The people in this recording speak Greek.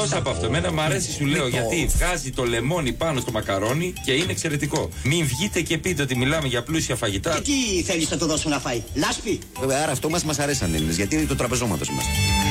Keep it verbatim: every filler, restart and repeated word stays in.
εκτός από αυτό, εμένα μου αρέσει, σου λέω, γιατί βγάζει το λεμόνι πάνω στο μακαρόνι και είναι εξαιρετικό. Μην βγείτε και πείτε ότι μιλάμε για πλούσια φαγητά. Και τι θέλεις να του δώσουν να φάει, λάσπη? Βέβαια, άρα αυτό μας μας αρέσει σαν Έλληνες, γιατί είναι το τραπεζόματος μας.